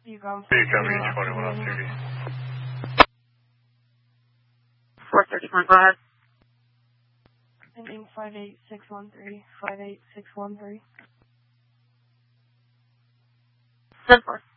Beacom Beacom 21 on TV. 431, go ahead. Ending 58613. 58613. 10-4.